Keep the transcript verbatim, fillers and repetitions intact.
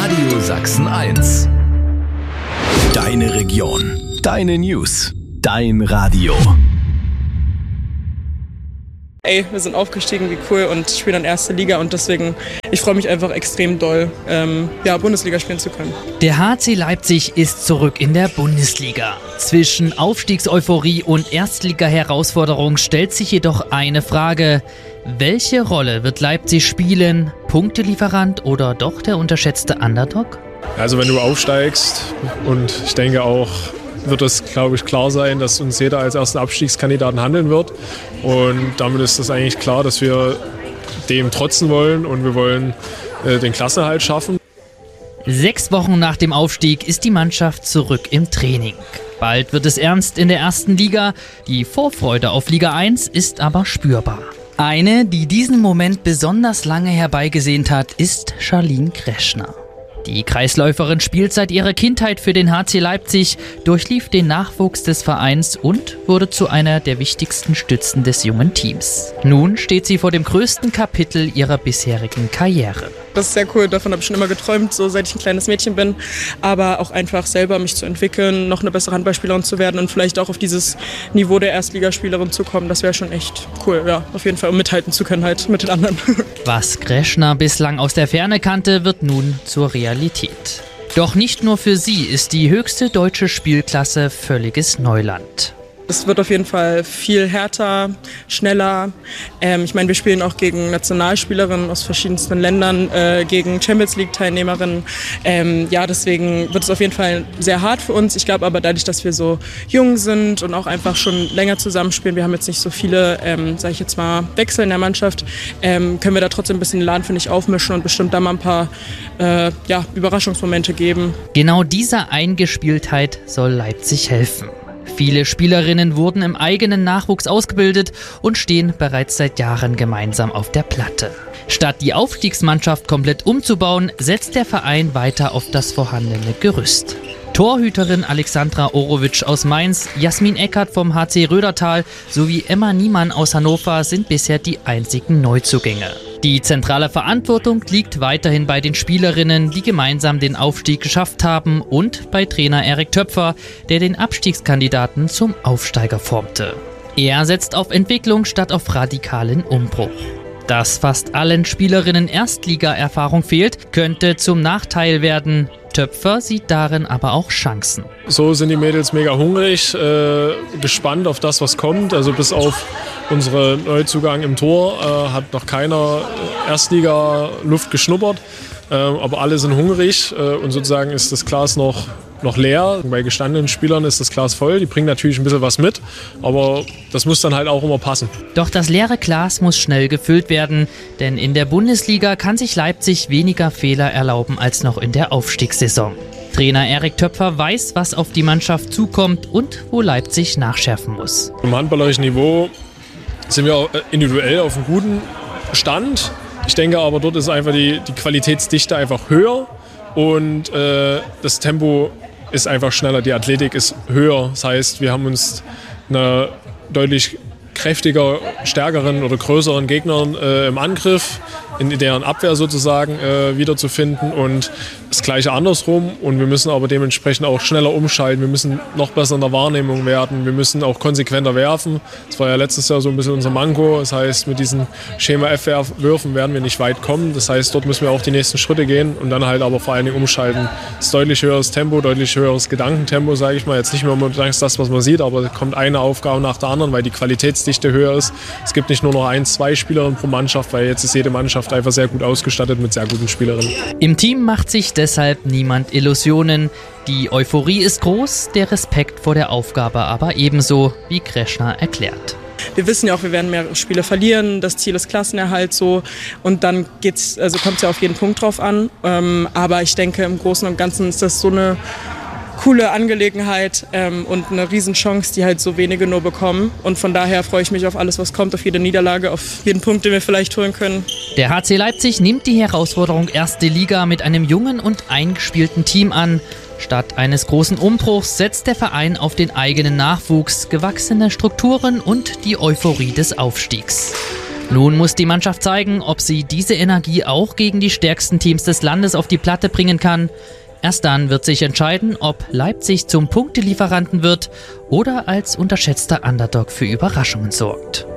Radio Sachsen eins. Deine Region, deine News, dein Radio. Ey, wir sind aufgestiegen, wie cool, und spielen dann erste Liga und deswegen, ich freue mich einfach extrem doll, ähm, ja, Bundesliga spielen zu können. Der H C Leipzig ist zurück in der Bundesliga. Zwischen Aufstiegseuphorie und Erstliga-Herausforderung stellt sich jedoch eine Frage: Welche Rolle wird Leipzig spielen? Punktelieferant oder doch der unterschätzte Underdog? Also wenn du aufsteigst, und ich denke auch, wird es, glaube ich, klar sein, dass uns jeder als ersten Abstiegskandidaten handeln wird. Und damit ist es eigentlich klar, dass wir dem trotzen wollen und wir wollen äh, den Klassenerhalt schaffen. Sechs Wochen nach dem Aufstieg ist die Mannschaft zurück im Training. Bald wird es ernst in der ersten Liga. Die Vorfreude auf Liga eins ist aber spürbar. Eine, die diesen Moment besonders lange herbeigesehnt hat, ist Charlene Kreschner. Die Kreisläuferin spielt seit ihrer Kindheit für den H C Leipzig, durchlief den Nachwuchs des Vereins und wurde zu einer der wichtigsten Stützen des jungen Teams. Nun steht sie vor dem größten Kapitel ihrer bisherigen Karriere. Das ist sehr cool, davon habe ich schon immer geträumt, so seit ich ein kleines Mädchen bin. Aber auch einfach selber mich zu entwickeln, noch eine bessere Handballspielerin zu werden und vielleicht auch auf dieses Niveau der Erstligaspielerin zu kommen. Das wäre schon echt cool, ja, auf jeden Fall, um mithalten zu können halt mit den anderen. Was Kreschner bislang aus der Ferne kannte, wird nun zur Realität. Doch nicht nur für sie ist die höchste deutsche Spielklasse völliges Neuland. Es wird auf jeden Fall viel härter, schneller. Ähm, ich meine, wir spielen auch gegen Nationalspielerinnen aus verschiedensten Ländern, äh, gegen Champions-League-Teilnehmerinnen. Ähm, ja, deswegen wird es auf jeden Fall sehr hart für uns. Ich glaube aber dadurch, dass wir so jung sind und auch einfach schon länger zusammenspielen, wir haben jetzt nicht so viele, ähm, sage ich jetzt mal, Wechsel in der Mannschaft, ähm, können wir da trotzdem ein bisschen den Laden, finde ich, aufmischen und bestimmt da mal ein paar äh, ja, Überraschungsmomente geben. Genau dieser Eingespieltheit soll Leipzig helfen. Viele Spielerinnen wurden im eigenen Nachwuchs ausgebildet und stehen bereits seit Jahren gemeinsam auf der Platte. Statt die Aufstiegsmannschaft komplett umzubauen, setzt der Verein weiter auf das vorhandene Gerüst. Torhüterin Alexandra Orovic aus Mainz, Jasmin Eckert vom H C Rödertal sowie Emma Niemann aus Hannover sind bisher die einzigen Neuzugänge. Die zentrale Verantwortung liegt weiterhin bei den Spielerinnen, die gemeinsam den Aufstieg geschafft haben, und bei Trainer Erik Töpfer, der den Abstiegskandidaten zum Aufsteiger formte. Er setzt auf Entwicklung statt auf radikalen Umbruch. Dass fast allen Spielerinnen Erstliga-Erfahrung fehlt, könnte zum Nachteil werden. Töpfer sieht darin aber auch Chancen. So sind die Mädels mega hungrig, äh, gespannt auf das, was kommt. Also bis auf unsere Neuzugang im Tor äh, hat noch keiner Erstliga-Luft geschnuppert. Äh, aber alle sind hungrig äh, und sozusagen ist das Glas noch, noch leer. Bei gestandenen Spielern ist das Glas voll. Die bringen natürlich ein bisschen was mit, aber das muss dann halt auch immer passen. Doch das leere Glas muss schnell gefüllt werden, denn in der Bundesliga kann sich Leipzig weniger Fehler erlauben als noch in der Aufstiegssaison. Trainer Erik Töpfer weiß, was auf die Mannschaft zukommt und wo Leipzig nachschärfen muss. Im handballerischen Niveau sind wir individuell auf einem guten Stand. Ich denke aber, dort ist einfach die, die Qualitätsdichte einfach höher und äh, das Tempo ist einfach schneller, die Athletik ist höher. Das heißt, wir haben uns eine deutlich kräftiger, stärkeren oder größeren Gegnern äh, im Angriff, in deren Abwehr sozusagen äh, wiederzufinden, und das Gleiche andersrum. Und wir müssen aber dementsprechend auch schneller umschalten. Wir müssen noch besser in der Wahrnehmung werden. Wir müssen auch konsequenter werfen. Das war ja letztes Jahr so ein bisschen unser Manko. Das heißt, mit diesen Schema-F-Würfen werden wir nicht weit kommen. Das heißt, dort müssen wir auch die nächsten Schritte gehen und dann halt aber vor allen Dingen umschalten. Das ist deutlich höheres Tempo, deutlich höheres Gedankentempo, sage ich mal. Jetzt nicht mehr unbedingt das, was man sieht, aber es kommt eine Aufgabe nach der anderen, weil die Qualitätsdichte höher ist. Es gibt nicht nur noch ein, zwei Spielerinnen pro Mannschaft, weil jetzt ist jede Mannschaft einfach sehr gut ausgestattet mit sehr guten Spielerinnen. Im Team macht sich deshalb niemand Illusionen. Die Euphorie ist groß, der Respekt vor der Aufgabe aber ebenso, wie Kreschner erklärt. Wir wissen ja auch, wir werden mehrere Spiele verlieren. Das Ziel ist Klassenerhalt so. Und dann geht's, also kommt es ja auf jeden Punkt drauf an. Ähm, aber ich denke, im Großen und Ganzen ist das so eine coole Angelegenheit ähm, und eine Riesenchance, die halt so wenige nur bekommen. Und von daher freue ich mich auf alles, was kommt, auf jede Niederlage, auf jeden Punkt, den wir vielleicht holen können. Der H C Leipzig nimmt die Herausforderung erste Liga mit einem jungen und eingespielten Team an. Statt eines großen Umbruchs setzt der Verein auf den eigenen Nachwuchs, gewachsene Strukturen und die Euphorie des Aufstiegs. Nun muss die Mannschaft zeigen, ob sie diese Energie auch gegen die stärksten Teams des Landes auf die Platte bringen kann. Erst dann wird sich entscheiden, ob Leipzig zum Punktelieferanten wird oder als unterschätzter Underdog für Überraschungen sorgt.